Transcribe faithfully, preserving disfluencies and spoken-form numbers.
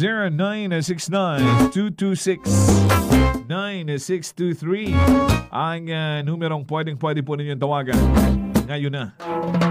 zero nine six nine two two six nine six two three ang uh, numerong pwedeng pwede po ninyong tawagan ngayon na.